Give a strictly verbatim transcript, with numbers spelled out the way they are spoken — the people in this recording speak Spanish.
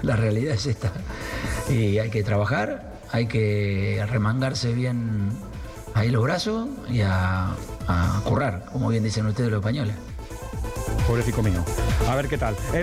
la realidad es esta. Y hay que trabajar, hay que remangarse bien ahí los brazos y a, a currar, como bien dicen ustedes los españoles. Pobrecito mío. A ver qué tal. El